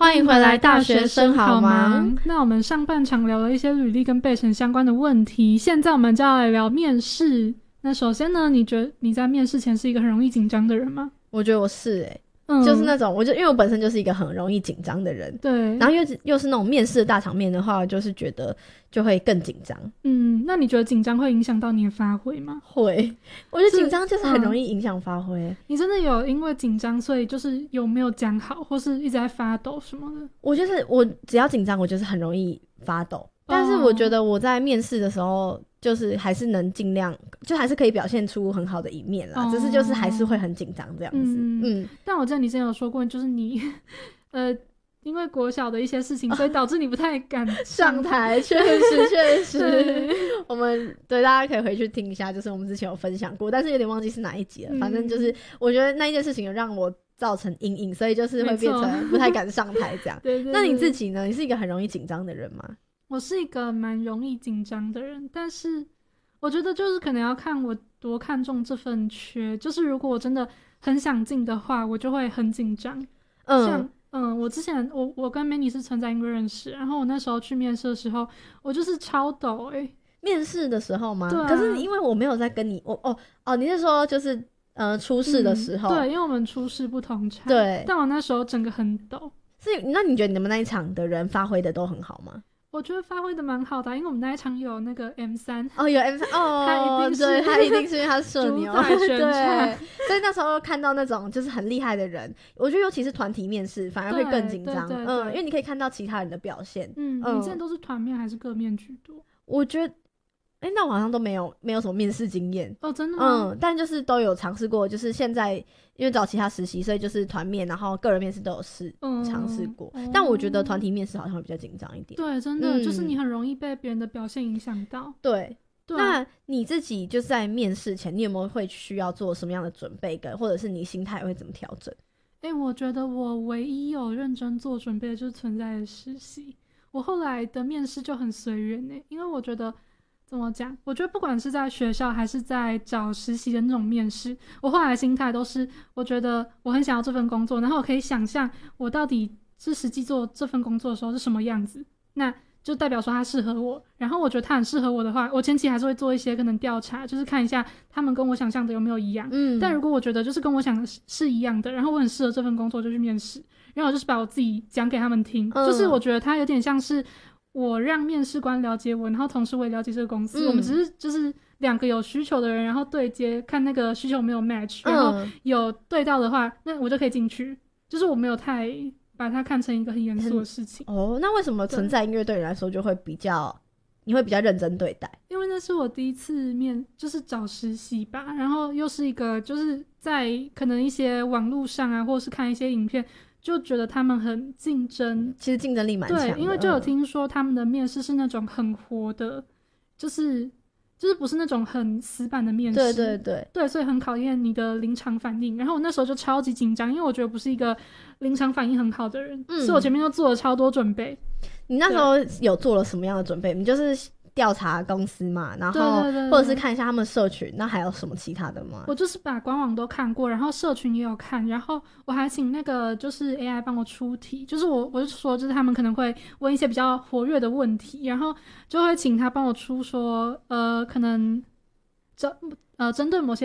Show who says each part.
Speaker 1: 欢迎回来大学生好忙。
Speaker 2: 那我们上半场聊了一些履历跟备审相关的问题，现在我们就要来聊面试。那首先呢，你觉得你在面试前是一个很容易紧张的人吗？
Speaker 1: 我觉得我是就是那种因为我本身就是一个很容易紧张的人，
Speaker 2: 对，
Speaker 1: 然后又是那种面试的大场面的话，就是觉得就会更紧张。
Speaker 2: 那你觉得紧张会影响到你的发挥吗？
Speaker 1: 会，我觉得紧张就是很容易影响发挥。
Speaker 2: 你真的有因为紧张所以就是有没有讲好，或是一直在发抖什么的？
Speaker 1: 我就是我只要紧张，我就是很容易发抖。但是我觉得我在面试的时候，就是还是能尽量，就还是可以表现出很好的一面啦。只是就是还是会很紧张这样子。
Speaker 2: 但我记得你之前有说过，就是你因为国小的一些事情，所以导致你不太敢
Speaker 1: 上台。确实我们对大家可以回去听一下，就是我们之前有分享过，但是有点忘记是哪一集了。反正就是我觉得那一件事情有让我造成阴影，所以就是会变成不太敢上台这样。
Speaker 2: 对。
Speaker 1: 那你自己呢？你是一个很容易紧张的人吗？
Speaker 2: 我是一个蛮容易紧张的人，但是我觉得就是可能要看我多看重这份缺，就是如果我真的很想进的话，我就会很紧张。我之前我跟 Manny 是存在英国认识，然后我那时候去面试的时候，我就是超抖
Speaker 1: 面试的时候吗？
Speaker 2: 对啊。可
Speaker 1: 是因为我没有在跟你你是说就是初试的时候？
Speaker 2: 对，因为我们初试不同场。
Speaker 1: 对。
Speaker 2: 但我那时候整个很抖。
Speaker 1: 那你觉得你们那一场的人发挥的都很好吗？
Speaker 2: 我觉得发挥的蛮好的，因为我们那一场有那个 M3
Speaker 1: 有 M3 他一定是因为他是社牛对，所以那时候看到那种就是很厉害的人，我觉得尤其是团体面试反而会更紧张。因为你可以看到其他人的表现。
Speaker 2: 你之前都是团面还是个面居多？
Speaker 1: 我觉得那我好像都没有什么面试经验。
Speaker 2: 真的吗？
Speaker 1: 但就是都有尝试过，就是现在因为找其他实习，所以就是团面然后个人面试都有尝试过。但我觉得团体面试好像会比较紧张一点。
Speaker 2: 对，真的就是你很容易被别人的表现影响到。
Speaker 1: 对。那你自己就是在面试前，你有没有会需要做什么样的准备或者是你心态会怎么调整？
Speaker 2: 我觉得我唯一有认真做准备的就是存在的实习。我后来的面试就很随缘因为我觉得怎么讲？我觉得不管是在学校还是在找实习的那种面试，我后来的心态都是，我觉得我很想要这份工作，然后我可以想象我到底是实际做这份工作的时候是什么样子，那就代表说他适合我。然后我觉得他很适合我的话，我前期还是会做一些可能调查，就是看一下他们跟我想象的有没有一样。但如果我觉得就是跟我想的是一样的，然后我很适合这份工作，就去面试。然后我就是把我自己讲给他们听，就是我觉得他有点像是我让面试官了解我，然后同时我也了解这个公司。我们只是就是两个有需求的人，然后对接，看那个需求没有 match，然后有对到的话，那我就可以进去。就是我没有太把它看成一个很严肃的事情。
Speaker 1: 那为什么存在音乐对你来说就会你会比较认真对待？
Speaker 2: 因为那是我第一次就是找实习吧，然后又是一个就是在可能一些网络上啊，或者是看一些影片，就觉得他们很竞争，
Speaker 1: 其实竞争力蛮强的。
Speaker 2: 对，因为就有听说他们的面试是那种很活的，就是不是那种很死板的面试。对，所以很考验你的临场反应。然后我那时候就超级紧张，因为我觉得不是一个临场反应很好的人，所以我前面就做了超多准备。
Speaker 1: 你那时候有做了什么样的准备？你就是调查公司嘛，然后或者是看一下他们社群，那还有什么其他的吗？
Speaker 2: 我就是把官网都看过，然后社群也有看，然后我还请那个就是 AI 帮我出题，就是我就说就是他们可能会问一些比较活跃的问题，然后就会请他帮我出说可能针对某些